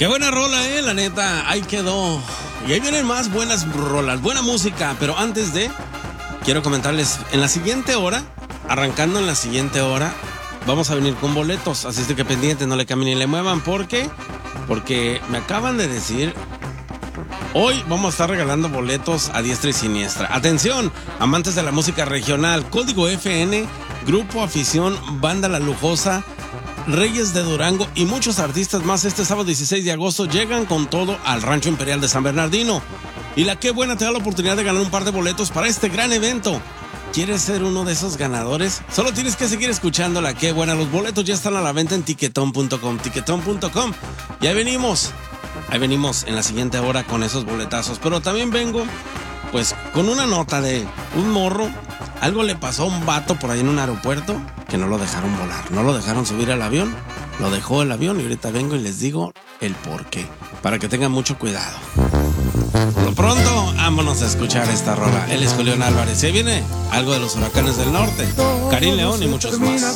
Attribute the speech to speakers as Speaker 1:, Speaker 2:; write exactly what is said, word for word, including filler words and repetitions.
Speaker 1: Qué buena rola, eh, la neta, ahí quedó. Y ahí vienen más buenas rolas, buena música, pero antes de, quiero comentarles, en la siguiente hora, arrancando en la siguiente hora, vamos a venir con boletos, así es de que pendientes, no le cambien ni le muevan. ¿Por qué? Porque me acaban de decir, hoy vamos a estar regalando boletos a diestra y siniestra. Atención, amantes de la música regional, Código F N, Grupo Afición, Banda La Lujosa, Reyes de Durango y muchos artistas más este sábado dieciséis de agosto llegan con todo al Rancho Imperial de San Bernardino. Y la Qué Buena te da la oportunidad de ganar un par de boletos para este gran evento. ¿Quieres ser uno de esos ganadores? Solo tienes que seguir escuchando la Qué Buena. Los boletos ya están a la venta en tiquetón punto com, tiquetón punto com. Y ahí venimos, ahí venimos en la siguiente hora con esos boletazos. Pero también vengo, pues, con una nota de un morro. Algo le pasó a un vato por ahí en un aeropuerto que no lo dejaron volar, no lo dejaron subir al avión, lo dejó el avión y ahorita vengo y les digo el por qué, para que tengan mucho cuidado. Por lo pronto, vámonos a escuchar esta rola. Él es Julián Álvarez. Y ahí viene algo de los Huracanes del Norte, Karim León y muchos más.